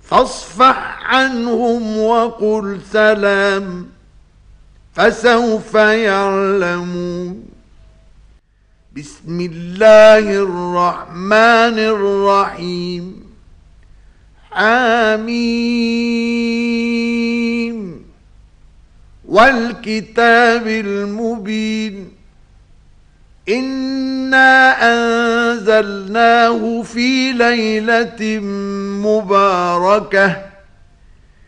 فاصفح عنهم وقل سلام فسوف يعلمون. بسم الله الرحمن الرحيم. حميم والكتاب المبين. إنا أنزلناه في ليلة مباركة